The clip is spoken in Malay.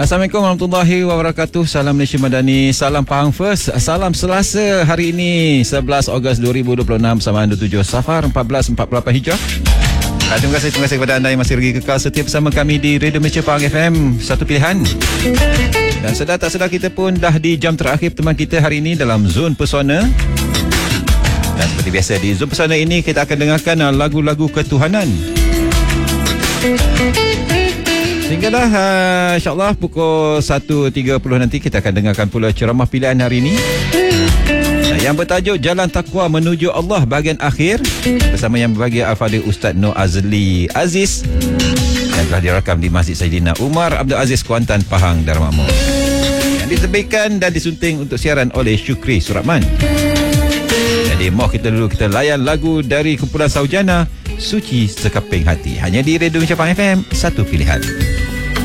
Assalamualaikum warahmatullahi wabarakatuh. Salam Malaysia Madani, salam Pahang First. Salam Selasa hari ini 11 Ogos 2026 sama 27 Safar 1448 Hijrah. Terima kasih kepada anda yang masih lagi kekal setia bersama kami di Radio Malaysia Pahang FM, satu pilihan. Dan sedar tak sedar kita pun dah di jam terakhir teman kita hari ini dalam Zon Pesona. Dan seperti biasa di Zon Pesona ini kita akan dengarkan lagu-lagu ketuhanan. Sehinggalah insyaAllah pukul 1.30 nanti kita akan dengarkan pula ceramah pilihan hari ini yang bertajuk Jalan Taqwa Menuju Allah bahagian akhir bersama yang berbahagia Al-Fadhil Ustaz Nur Azli Aziz yang telah dirakam di Masjid Saidina Umar Abdul Aziz Kuantan, Pahang, Darul Makmur, yang diterbitkan dan disunting untuk siaran oleh Syukri Suratman. Jadi mau kita layan lagu dari kumpulan Saujana, Suci Sekeping Hati, hanya di Radio Malaysia Pahang FM, satu pilihan.